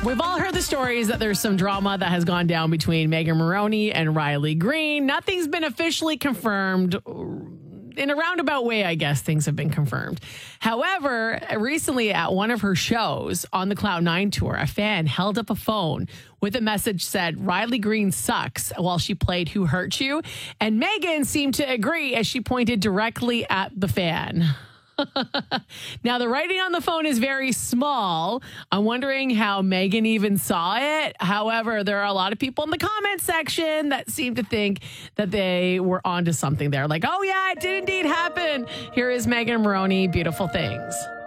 We've all heard the stories that there's some drama that has gone down between Megan Moroney and Riley Green. Nothing's been officially confirmed. In a roundabout way, I guess things have been confirmed. However, recently at one of her shows on the Cloud9 tour, a fan held up a phone with a message said, "Riley Green sucks," while she played Who Hurt You? And Megan seemed to agree as she pointed directly at the fan. Now, the writing on the phone is very small. I'm wondering how Megan even saw it. However, there are a lot of people in the comment section that seem to think that they were onto something there. Like, oh, yeah, it did indeed happen. Here is Megan Moroney, Beautiful Things.